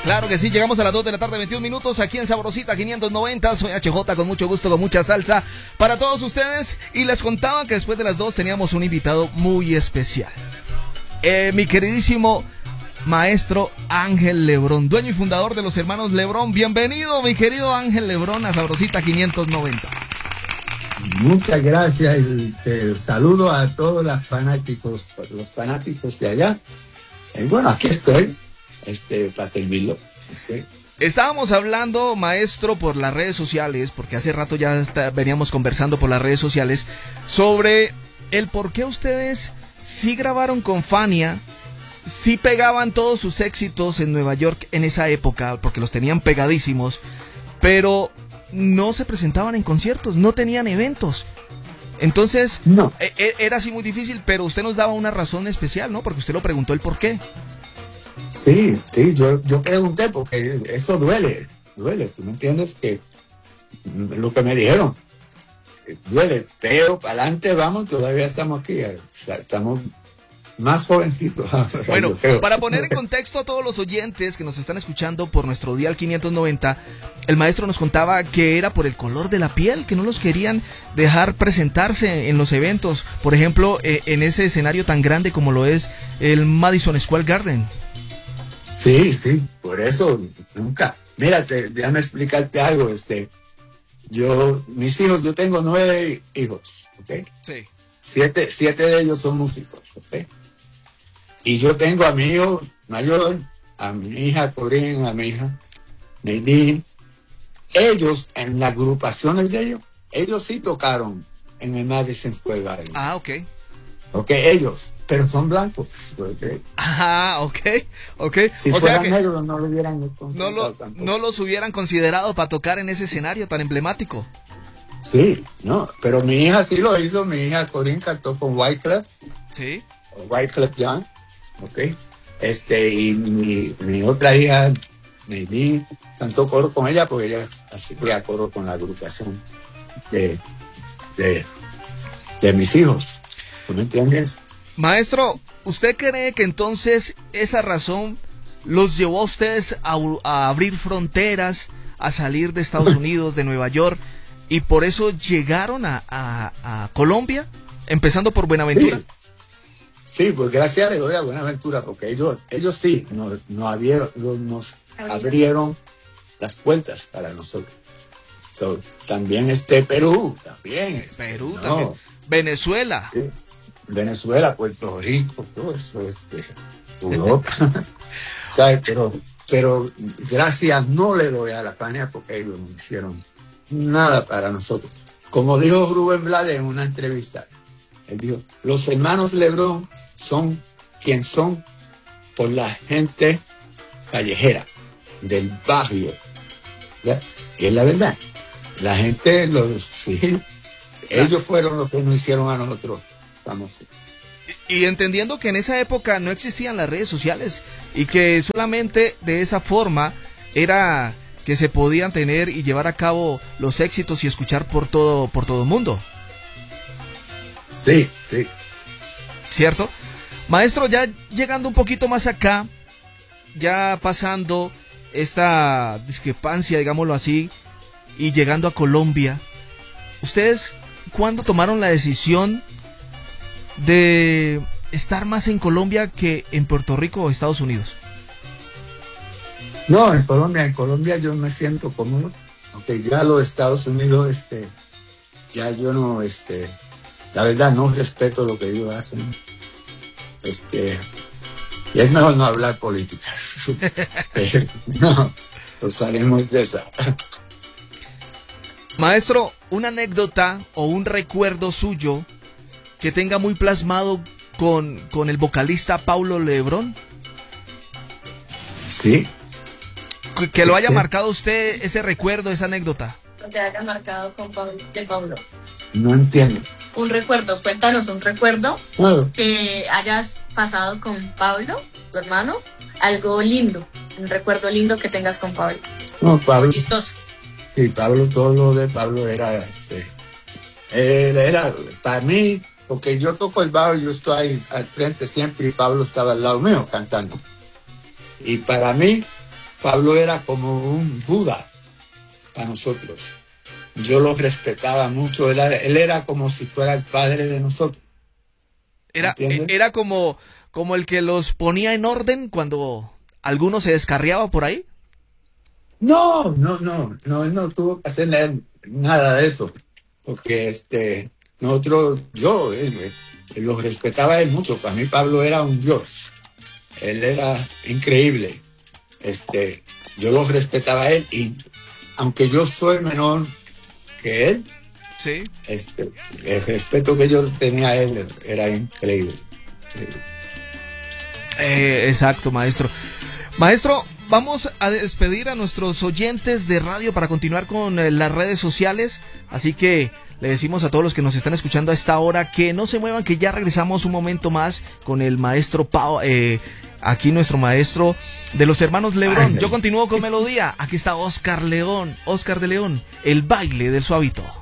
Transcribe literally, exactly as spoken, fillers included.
Claro que sí, llegamos a las dos de la tarde, veintiún minutos, aquí en Sabrosita quinientos noventa. Soy H J, con mucho gusto, con mucha salsa para todos ustedes. Y les contaba que después de las dos teníamos un invitado muy especial. Eh, mi queridísimo maestro Ángel Lebrón, dueño y fundador de los hermanos Lebrón. Bienvenido, mi querido Ángel Lebrón, a Sabrosita quinientos noventa. Muchas gracias y te saludo a todos los fanáticos, los fanáticos de allá. Y bueno, aquí estoy. Este, para servirlo. Este. Estábamos hablando, maestro, por las redes sociales, porque hace rato ya está, veníamos conversando por las redes sociales, sobre el por qué ustedes sí grabaron con Fania, sí pegaban todos sus éxitos en Nueva York en esa época, porque los tenían pegadísimos, pero no se presentaban en conciertos, no tenían eventos. Entonces, no. Era así muy difícil, pero usted nos daba una razón especial, ¿no? Porque usted lo preguntó el por qué. Sí, sí, yo, yo pregunté porque eso duele, duele, ¿tú me entiendes? Que lo que me dijeron, duele, pero para adelante vamos, todavía estamos aquí, o sea, estamos más jovencitos. Bueno, para poner en contexto a todos los oyentes que nos están escuchando por nuestro dial quinientos noventa, el maestro nos contaba que era por el color de la piel, que no los querían dejar presentarse en los eventos, por ejemplo, en ese escenario tan grande como lo es el Madison Square Garden. Sí, sí, por eso nunca. Mira, te, déjame explicarte algo. Este, yo, mis hijos, yo tengo nueve hijos, ¿ok? Sí. Siete, siete de ellos son músicos, ¿ok? Y yo tengo a mi hijo mayor, a mi hija Corinne, a mi hija Nadine. Ellos, en las agrupaciones de ellos, ellos sí tocaron en el Madison Square Garden. Ah, ok. Ok, ellos, pero son blancos. Okay. Ah, ok, ok. Si o fueran sea que negros no lo hubieran no, lo, no los hubieran considerado para tocar en ese escenario tan emblemático. Sí, no, pero mi hija sí lo hizo. Mi hija Corinne cantó con Wyclef. Sí. Wyclef Jean, ok. Este, y mi, mi otra hija, Nadine, cantó coro con ella porque ella hacía coro con la agrupación de, de, de mis hijos. ¿Tú me entiendes? Maestro, ¿usted cree que entonces esa razón los llevó a ustedes a, a abrir fronteras, a salir de Estados Unidos, de Nueva York, y por eso llegaron a, a, a Colombia, empezando por Buenaventura? Sí, sí, pues gracias le doy a Buenaventura, porque ellos, ellos sí nos, nos, abrieron, nos abrieron las puertas para nosotros. So, también este Perú, también. Perú, no. también. Venezuela. Sí. Venezuela, Puerto Rico, todo eso, este, Europa. ¿Sabes? Pero, pero gracias no le doy a la Fania porque ellos no hicieron nada para nosotros. Como dijo Rubén Blades en una entrevista, él dijo, los hermanos Lebrón son quien son por la gente callejera, del barrio. ¿Ya? Y es la verdad. La gente, los, sí, ellos fueron los que nos hicieron a nosotros famosos. Y entendiendo que en esa época no existían las redes sociales y que solamente de esa forma era que se podían tener y llevar a cabo los éxitos y escuchar por todo por todo el mundo. Sí, sí. ¿Cierto? Maestro, ya llegando un poquito más acá, ya pasando esta discrepancia, digámoslo así, y llegando a Colombia, ¿ustedes cuándo tomaron la decisión de estar más en Colombia que en Puerto Rico o Estados Unidos? No, en Colombia, en Colombia yo me siento cómodo, aunque ya los Estados Unidos, este, ya yo no, este, la verdad no respeto lo que ellos hacen, este, y es mejor no hablar políticas, no, nos salimos de esa. Maestro, una anécdota o un recuerdo suyo que tenga muy plasmado con, con el vocalista Paulo Lebrón. Sí. Que, que lo haya sí. marcado usted, ese recuerdo, esa anécdota. Que haya marcado con Pablo, de Pablo. No entiendo. Un recuerdo, cuéntanos un recuerdo claro. que hayas pasado con Pablo, tu hermano, algo lindo, un recuerdo lindo que tengas con Pablo. No, Pablo. Chistoso. Sí, Pablo, todo lo de Pablo era, este, era, para mí, porque yo toco el bajo, yo estoy ahí al frente siempre y Pablo estaba al lado mío cantando. Y para mí, Pablo era como un Buda para nosotros. Yo lo respetaba mucho, él, él era como si fuera el padre de nosotros. Era, era como, como el que los ponía en orden cuando alguno se descarriaba por ahí. No, no, no, no, él no tuvo que hacer nada de eso, porque este, nosotros, yo, él, él lo respetaba él mucho. Para mí Pablo era un dios, él era increíble, este, yo lo respetaba a él, y aunque yo soy menor que él, sí, este, el respeto que yo tenía a él era increíble. Eh, exacto, maestro. Maestro, vamos a despedir a nuestros oyentes de radio para continuar con eh, las redes sociales, así que le decimos a todos los que nos están escuchando a esta hora que no se muevan, que ya regresamos un momento más con el maestro Pau, eh, aquí nuestro maestro de los hermanos Lebrón. Yo continúo con Melodía, aquí está Oscar León, Oscar de León, el baile del suavito.